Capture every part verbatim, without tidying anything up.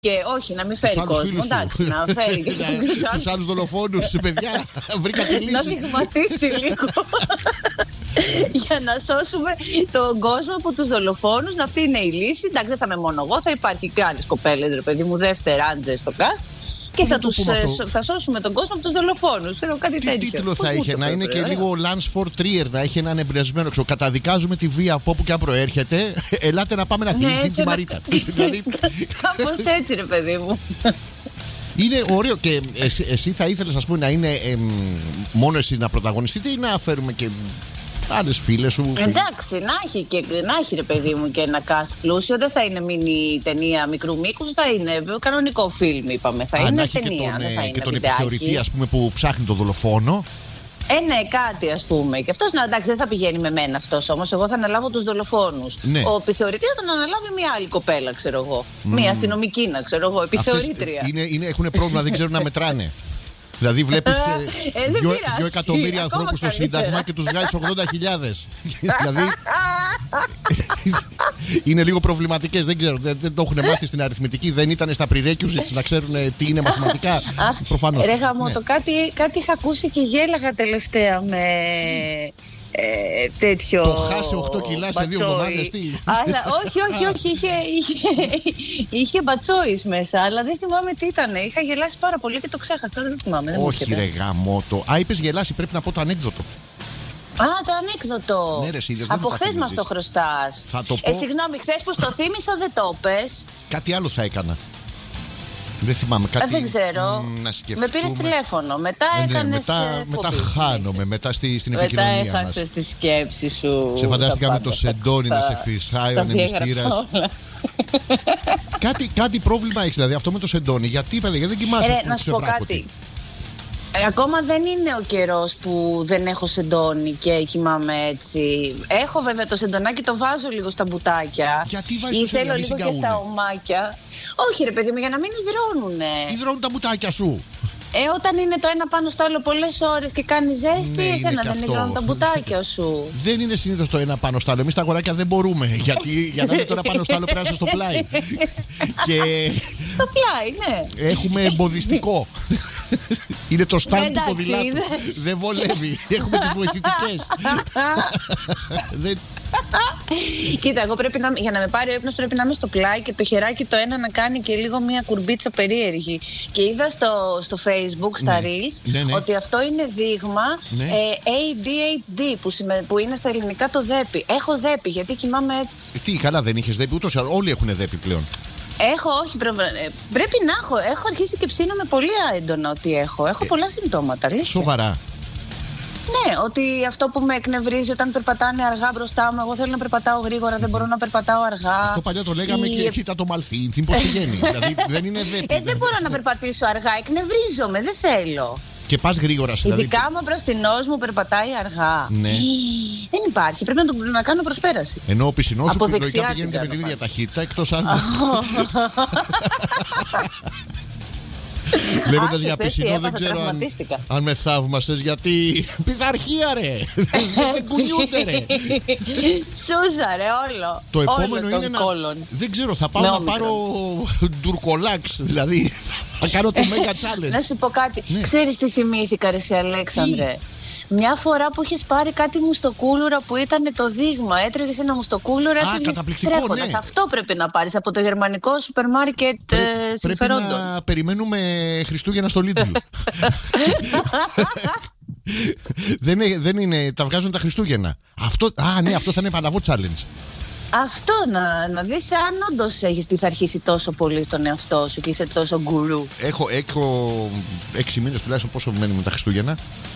Και όχι, να μην φέρει κόσμο. Εντάξει, να φέρει και τους άλλους δολοφόνους, παιδιά. Βρήκατε λύση. Να δειγματίσει λίγο. Για να σώσουμε τον κόσμο από τους δολοφόνους. Να αυτή είναι η λύση. Εντάξει, δεν θα είμαι μόνο εγώ. Θα υπάρχει και άλλες κοπέλες, ρε παιδί μου, δεύτεραντζες στο cast. Και θα, τους, θα σώσουμε τον κόσμο από τους δολοφόνους. Θέλω κάτι Τι τέτοιο. τίτλο θα είχε, να είναι και λίγο Lance for Trier, να έχει έναν εμπνευσμένο. Ξέρω, καταδικάζουμε τη βία από όπου και αν προέρχεται. Ελάτε να πάμε να θυμηθούμε τη Μαρίτα. Κάπως έτσι, ρε παιδί μου. Είναι ωραίο. Και εσύ, εσύ θα ήθελες, ας πούμε, να είναι ε, μόνο εσύ να πρωταγωνιστείτε ή να φέρουμε και άλλες φίλες σου? Εντάξει, να έχει, και, να έχει ρε παιδί μου και ένα cast πλούσιο. Δεν θα είναι μίνι ταινία μικρού μήκους, θα είναι κανονικό φιλμ, είπαμε. Θα Α, είναι να έχει ταινία, και τον, δεν θα είναι και τον βιντεάκι. επιθεωρητή, ας πούμε, που ψάχνει τον δολοφόνο. Ε, ναι, κάτι ας πούμε. Και αυτός, να εντάξει, δεν θα πηγαίνει με μένα αυτός όμως. Εγώ θα αναλάβω τους δολοφόνους. Ναι. Ο επιθεωρητής θα τον αναλάβει μια άλλη κοπέλα, ξέρω εγώ. Mm. Μια αστυνομική, να ξέρω εγώ, επιθεωρήτρια. Είναι, είναι, έχουν πρόβλημα, δεν ξέρουν να μετράνε. Δηλαδή βλέπεις ε, ε, δύο, δύο εκατομμύρια ανθρώπους στο Σύνταγμα και τους βγάζεις ογδόντα χιλιάδες. Δηλαδή είναι λίγο προβληματικές, δεν ξέρω, δεν, δεν το έχουν μάθει στην αριθμητική, δεν ήταν στα prerequisites να ξέρουν τι είναι μαθηματικά. Προφανώς. Ρε γαμώτο, ναι. κάτι, κάτι είχα ακούσει και γέλαγα τελευταία με... Ε, τέτοιο. Το χάσε οκτώ κιλά σε δύο εβδομάδες, τι. Αλλά όχι, όχι, όχι. Είχε, είχε, είχε μπατσόης μέσα, αλλά δεν θυμάμαι τι ήταν. Είχα γελάσει πάρα πολύ και το ξέχασα. Τώρα δεν θυμάμαι. Δεν όχι, ρε γαμώτο. Α, είπες γελάσει, πρέπει να πω το ανέκδοτο. Α, το ανέκδοτο. Ναι, ρε, είδες, από χθες μας το χρωστάς. Θα το πω. Ε, συγγνώμη, χθες που στο θύμισα δεν το πες. Κάτι άλλο θα έκανα. Δεν θυμάμαι κάτι. Α, δεν ξέρω. Μ, να σκεφτούμε. Με πήρες τηλέφωνο. Μετά ε, ναι, έκανες. Μετά, μετά χάνομαι. Μετά στη, στην επικοινωνία μας. Μετά έχασες τη σκέψη σου. Σε φαντάστηκα με το σεντόνι να σε φυσάει ο ανεμιστήρας. κάτι, κάτι πρόβλημα έχεις δηλαδή αυτό με το σεντόνι. Γιατί, παιδιά, γιατί δεν κοιμάσαι? Ε, να σου πω κάτι. Ε, ακόμα δεν είναι ο καιρός που δεν έχω σεντόνι και κοιμάμαι έτσι. Έχω βέβαια το σεντονάκι, το βάζω λίγο στα μπουτάκια. Γιατί βάζεις το σεντόνι? Ή θέλω λίγο και στα ομάκια. Όχι ρε παιδί μου, για να μην υδρώνουνε. Υδρώνουν τα μπουτάκια σου. Ε, όταν είναι το ένα πάνω στο άλλο πολλές ώρες και κάνει ζέστη, ναι, εσένα δεν υδρώνουν τα μπουτάκια σου. Δεν είναι συνήθως το ένα πάνω στο άλλο. Εμείς τα αγοράκια δεν μπορούμε. Γιατί για να είναι το ένα πάνω στο άλλο πρέπει να είσαι στο πλάι. Και... στο πλάι, ναι. Έχουμε εμποδιστικό. Είναι το στάν του ποδηλάτου. Δεν βολεύει. Έχουμε τις βοηθητικές. Δεν... Κοίτα, εγώ πρέπει να, για να με πάρει ο ύπνος πρέπει να είμαι στο πλάι και το χεράκι το ένα να κάνει και λίγο μια κουρμπίτσα περίεργη. Και είδα στο, στο Facebook, στα ναι. Reels, ναι, ναι. ότι αυτό είναι δείγμα ναι. ε, έι ντι έιτς ντι που, σημα, που είναι στα ελληνικά το δέπι. Έχω δέπι γιατί κοιμάμαι έτσι. Ε, τι, καλά δεν είχες δέπι, ούτως όλοι έχουν δέπι πλέον. Έχω, όχι, πρέ, πρέπει να έχω. Έχω αρχίσει και ψήνομαι πολύ έντονα ότι έχω. Έχω ε, πολλά συμπτώματα. Αλήθεια. Σοβαρά. Ναι, ότι αυτό που με εκνευρίζει όταν περπατάνε αργά μπροστά μου, εγώ θέλω να περπατάω γρήγορα, δεν μπορώ να περπατάω αργά. Αυτό παλιά το λέγαμε η... και κοίτα το μαλθύνθιν, πώς πηγαίνει. Δηλαδή δεν είναι δέπι. Ε, δεν μπορώ να περπατήσω αργά, εκνευρίζομαι, δεν θέλω. Και πας γρήγορα, δηλαδή. Ειδικά μου μπροστινός μου περπατάει αργά. Ναι. Δεν υπάρχει, πρέπει να, το, να κάνω προσπέραση. Ενώ ο πισινός σου που λογικά πηγαίνετε με την ίδια ταχύτητα, εκτός αν... Λέγοντας για πισινό, δεν ξέρω αν, αν με θαύμασες, γιατί πειθαρχία ρε. Δεν κουνιούνται ρε. Σούζα ρε όλο. Το επόμενο όλο είναι να... κόλον. Δεν ξέρω, θα πάω να πάρω ντουρκολάξ. Δηλαδή θα κάνω το Mega Challenge. Να σου πω κάτι, ναι. Ξέρεις τι θυμήθηκα ρε σε Αλέξανδρε? Μια φορά που είχες πάρει κάτι μουστοκούλουρα που ήταν το δείγμα, έτρεγες ένα μουστοκούλουρα, έφυγες τρέχοντας. Ναι. Αυτό πρέπει να πάρεις από το γερμανικό σούπερ μάρκετ Πρέ, ε, συμφερόντων. Πρέπει να περιμένουμε Χριστούγεννα στο Lidl. δεν, είναι, δεν είναι, τα βγάζουν τα Χριστούγεννα. Αυτό, α, ναι, αυτό θα είναι Παναβό Challenge. Αυτό να, να δεις αν όντως έχεις πειθαρχήσει τόσο πολύ στον εαυτό σου και είσαι τόσο γκουρού. Έχω, έχω έξι μήνες τουλάχιστον πόσο μένει με τα Χριστούγεννα.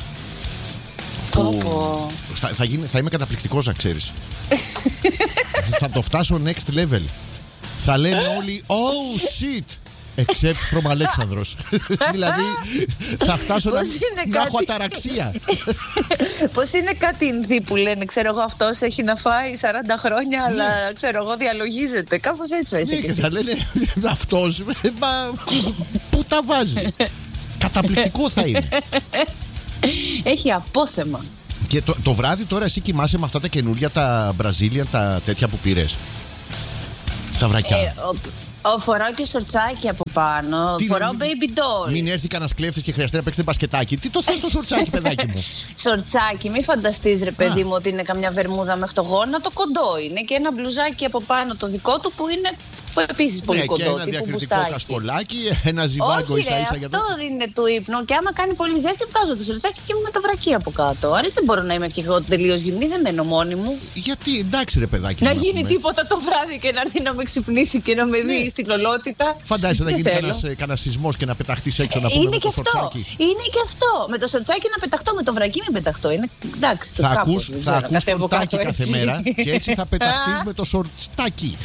Που θα, θα, γίνει, θα είμαι καταπληκτικός να ξέρεις. Θα το φτάσω next level. Θα λένε όλοι oh shit except from Αλέξανδρος. Δηλαδή θα φτάσω να, να έχω αταραξία. Πώς είναι κάτι Ινδί που λένε, ξέρω εγώ, αυτός έχει να φάει σαράντα χρόνια, ναι. Αλλά ξέρω εγώ διαλογίζεται. Κάπως έτσι θα είσαι. Ναι, και θα λένε αυτός πού τα βάζει. Καταπληκτικό θα είναι. Έχει απόθεμα. Και το, το βράδυ τώρα εσύ κοιμάσαι με αυτά τα καινούργια, τα Brazilian, τα τέτοια που πήρες. Τα βρακιά. Ε, ο, Ο, φοράω και σορτσάκι από πάνω. Τι, φοράω baby doll. Μην έρθει κανένα κλέφτη και χρειαστεί να παίξετε μπασκετάκι. Τι το θες το σορτσάκι, παιδάκι μου? Σορτσάκι, μην φανταστείς ρε παιδί Α. μου ότι είναι καμιά βερμούδα μέχρι το γόνατο. Κοντό είναι και ένα μπλουζάκι από πάνω το δικό του που είναι επίσης πολύ ναι, κοντό. Και ένα διακριτικό κασκολάκι, ένα ζιβάγκο ίσα ίσα για το. Αυτό είναι του ύπνου. Και άμα κάνει πολύ ζέστη, βγάζω το σορτσάκι και με το βρακί από κάτω. Άρα δεν μπορώ να είμαι και εγώ τελείως γυμνή, δεν μένω μόνη μου. Γιατί, εντάξει ρε παιδάκι. Να γίνει πούμε. τίποτα το βράδυ και να έρθει να με ξυπνήσει και να με δει ναι. στην ολότητα. Φαντάζεσαι να γίνει κανένα σεισμό και να πεταχτεί έξω να πούμε είναι με και το αυτό. σορτσάκι. Είναι και αυτό. Με το σορτσάκι να πεταχτώ, με το βρακί μην πεταχτώ. Είναι εντάξει. Θα ακούς σορτσάκι κάθε μέρα και έτσι θα πεταχτεί με το σορτσάκι.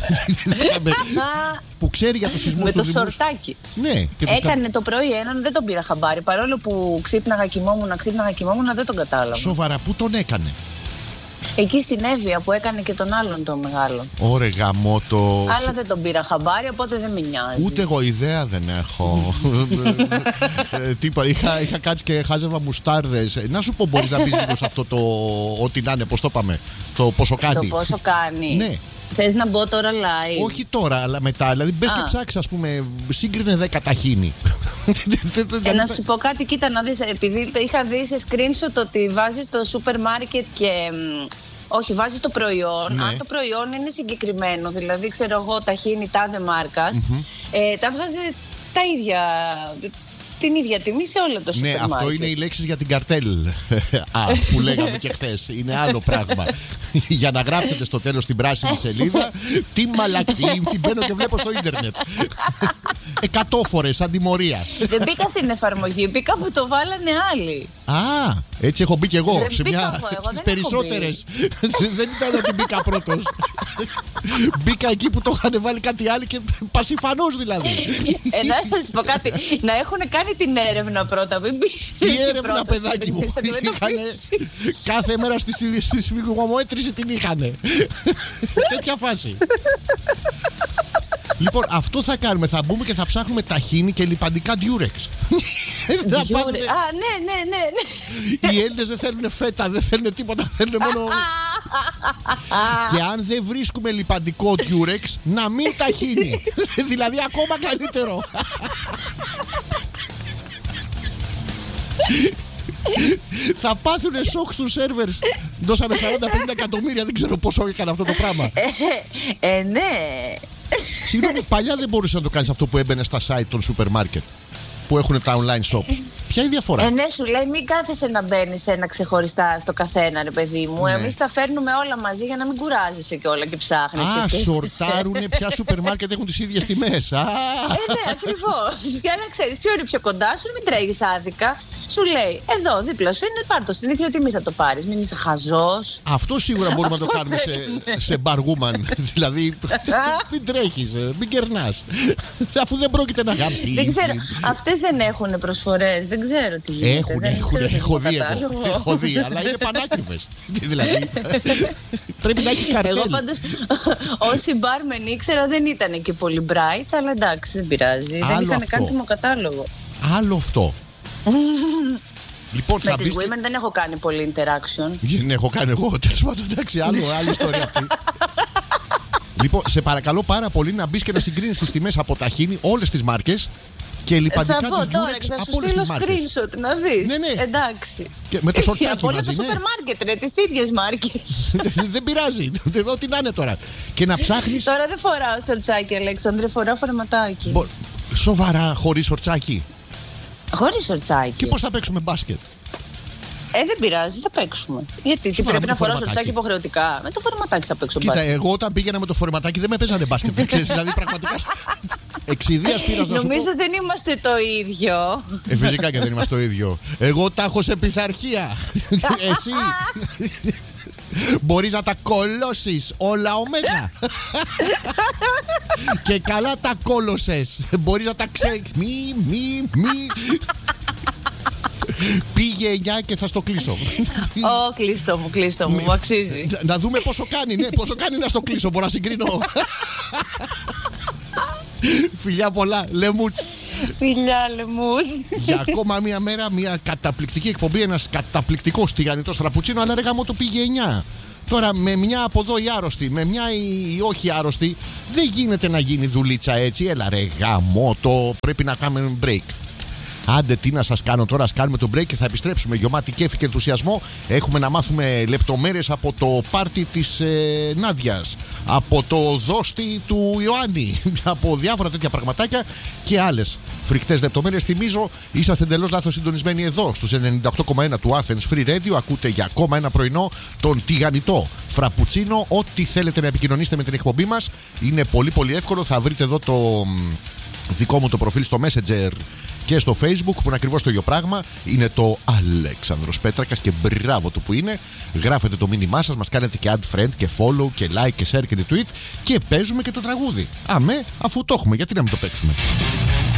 Που ξέρει για το σεισμό. Με το σορτάκι. Ναι. Έκανε το πρωί έναν, δεν τον πήρα χαμπάρι. Παρόλο που ξύπναγα κοιμόμουν, ξύπναγα κοιμόμουν, δεν τον κατάλαβα. Σοβαρά, πού τον έκανε? Εκεί στην Εύβοια που έκανε και τον άλλον τον μεγάλο. Ωρε γαμώτο. Αλλά δεν τον πήρα χαμπάρι, οπότε δεν με νοιάζει. Ούτε εγώ ιδέα δεν έχω. ε, τίποτα. Είχα, είχα κάτσει και χάζευα μουστάρδες. Να σου πω, μπορείς να πεις λίγο σε αυτό το. Ό,τι να είναι, πώς το πάμε. Το πόσο κάνει. Το πόσο κάνει. Ναι. Θες να μπω τώρα live? Όχι τώρα, αλλά μετά. Δηλαδή, μπες και ψάξεις, ας πούμε, σύγκρινε δέκα ταχίνι. ε, να σου πω κάτι, κοίτα να δεις. Επειδή είχα δει σε screenshot ότι βάζεις το σούπερ μάρκετ και. Όχι, βάζεις το προϊόν. Ναι. Αν το προϊόν είναι συγκεκριμένο, δηλαδή ξέρω εγώ ταχίνι τάδε μάρκας, mm-hmm. ε, τα βγάζει τα ίδια. Την ίδια τιμή σε όλο το σούπερ μάρκετ. Ναι, αυτό είναι οι λέξεις για την καρτέλ. Α, που λέγαμε και χθες. Είναι άλλο πράγμα. Για να γράψετε στο τέλος την πράσινη σελίδα, τι μαλακίνθη, μπαίνω και βλέπω στο ίντερνετ. Εκατό φορές αντιμορία. Δεν μπήκα στην εφαρμογή, μπήκα που το βάλανε άλλοι. Α, έτσι έχω μπει κι εγώ. Δεν σε μια. Στις περισσότερες. Δεν ήταν ότι μπήκα πρώτος. Μπήκα εκεί που το είχαν βάλει κάτι άλλο και πασιφανώς δηλαδή. Ε, να σου πω κάτι. Να έχουν κάνει την έρευνα πρώτα. Τι έρευνα, παιδάκι μου? Κάθε μέρα στη σφυγμομέτρηση την είχανε. Τέτοια φάση. Λοιπόν, αυτό θα κάνουμε. Θα μπούμε και θα ψάχνουμε ταχίνι και λιπαντικά Durex. Α, ναι, ναι, ναι. Οι Έλληνες δεν θέλουν φέτα, δεν θέλουν τίποτα. Θέλουν μόνο. Και αν δεν βρίσκουμε λιπαντικό Durex, να μην ταχίνι. Δηλαδή, ακόμα καλύτερο. Θα πάθουνε σοκ στους σερβερς. Δώσαμε σαράντα με πενήντα εκατομμύρια. Δεν ξέρω πόσο έκανε αυτό το πράγμα. Ε, ε ναι. Συγγνώμη, παλιά δεν μπορούσε να το κάνεις αυτό που έμπαινε στα site των σούπερ μάρκετ που έχουν τα online shops. Ποια είναι η διαφορά? Ε, ναι, σου λέει μην κάθεσαι να μπαίνεις ένα ξεχωριστά στο καθένα, ρε παιδί μου. Ναι. Εμείς τα φέρνουμε όλα μαζί για να μην κουράζεσαι και όλα και ψάχνεις. Α, και σορτάρουνε ποια σούπερ μάρκετ έχουν τις ίδιες τιμές. Α. Ε, ναι, ακριβώς. Για να ξέρεις ποιο είναι πιο κοντά σου, μην τρέχεις άδικα. Σου λέει, εδώ δίπλα σου είναι, πάρ' το στην ίδια τιμή θα το πάρεις. Μην είσαι χαζός. Αυτό σίγουρα μπορούμε να το κάνουμε σε, σε μπαργούμαν. Δηλαδή, μην τρέχεις, μην κερνάς. Αφού δεν πρόκειται να γάμψει. Δεν ξέρω, αυτές δεν έχουν προσφορές. Δεν ξέρω τι γίνεται. Έχουν, έχουν, έχω δει εγώ. Έχω δει, αλλά είναι πανάκριβες. Δηλαδή, πρέπει να έχει καρτέλ. Εγώ πάντως, όσοι μπάρμεν ήξερα δεν ήταν και πολύ bright, αλλά εντάξει, δεν πειράζει. Δεν είχαν καν τιμοκατάλογο. Άλλο αυτό. Λοιπόν, με τις women και... δεν έχω κάνει πολύ interaction. Δεν έχω κάνει εγώ, τέλος πάντων, εντάξει, άλλο, άλλη ιστορία αυτή. Λοιπόν, σε παρακαλώ πάρα πολύ να μπεις και να συγκρίνεις τις τιμές από ταχίνι όλες τις μάρκες και λιπαντικά της Durex από όλες τις μάρκες. Θα σου στείλω screenshot να δεις. Ναι, ναι. Εντάξει. Και με το σορτσάκι από όλα μαζί, τα ναι. σούπερ μάρκετ, ρε, τις ίδιες μάρκες. Δεν πειράζει, εδώ τι να είναι τώρα. Και να ψάχνεις. Τώρα δεν φοράω σορτσάκι, Αλέξανδρε, φοράω φορεματάκι. Μπο... Σοβαρά, χωρίς σορτσάκι? Χωρίς σορτσάκι. Και πώς θα παίξουμε μπάσκετ? Ε, δεν πειράζει, θα παίξουμε. Γιατί τι πρέπει να φοράω σορτσάκι υποχρεωτικά? Με το φορεματάκι θα παίξω μπάσκετ. Κοίτα, εγώ όταν πήγαινα με το φορεματάκι δεν με παίζανε μπάσκετ. Δεν ξέρεις, δηλαδή πραγματικά. Εξιδίας πήρας να σου πω. Νομίζω δεν είμαστε το ίδιο. Ε, φυσικά και δεν είμαστε το ίδιο. Εγώ τα έχω σε πειθαρχία. Εσύ μπορείς να τα κολώσεις όλα ωμέγα. Και καλά τα κόλωσες. Μπορείς να τα ξέρεις. Μη, μη, μη. Πήγε εννιά και θα στο κλείσω. Ω, κλείστο μου, κλείστο μου, μου αξίζει. Να δούμε πόσο κάνει, ναι, πόσο κάνει να στο κλείσω. Μπορώ να συγκρίνω. Φιλιά πολλά, λεμούτς. Φιλιά, λεμούτς. Για ακόμα μία μέρα, μία καταπληκτική εκπομπή, ένας καταπληκτικός τηγανιτός φραπουτσίνο. Αλλά ρε γάμο, το πήγε εννιά. Τώρα με μια από εδώ η άρρωστη, με μια η όχι άρρωστη, δεν γίνεται να γίνει δουλίτσα έτσι. Έλα ρε γαμώτο, πρέπει να κάνουμε break. Άντε τι να σας κάνω τώρα, ας κάνουμε το break και θα επιστρέψουμε γεμάτη κέφι και ενθουσιασμό. Έχουμε να μάθουμε λεπτομέρειες από το πάρτι της ε, Νάντιας, από το δώστη του Ιωάννη, από διάφορα τέτοια πραγματάκια και άλλες φρικτές λεπτομέρειες. Θυμίζω, είσαστε εντελώς λάθος συντονισμένοι εδώ στους ενενήντα οκτώ κόμμα ένα του Athens Free Radio. Ακούτε για ακόμα ένα πρωινό τον τηγανιτό φραπουτσίνο. Ό,τι θέλετε να επικοινωνήσετε με την εκπομπή μας είναι πολύ πολύ εύκολο. Θα βρείτε εδώ το δικό μου το προφίλ στο Messenger και στο Facebook που είναι ακριβώς το ίδιο πράγμα. Είναι το Αλέξανδρος Πέτρακας και μπράβο του που είναι. Γράφετε το μήνυμά σας, μας κάνετε και add friend και follow και like και share και retweet και παίζουμε και το τραγούδι. Αμέ, αφού το έχουμε, γιατί να μην το παίξουμε.